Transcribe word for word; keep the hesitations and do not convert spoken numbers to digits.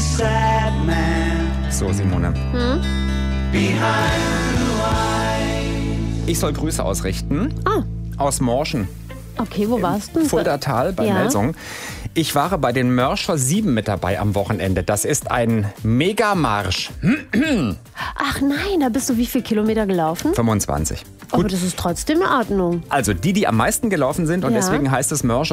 So, Simone. Hm? Ich soll Grüße ausrichten. Ah, Aus Morschen. okay, wo warst du? Fuldatal bei Ja. Melsung. Ich war bei den Mörscher sieben mit dabei am Wochenende. Das ist ein Megamarsch. Ach nein, da bist du wie viele Kilometer gelaufen? fünfundzwanzig. Aber das ist trotzdem in Ordnung. Also die, die am meisten gelaufen sind und Ja. deswegen heißt es Mörscher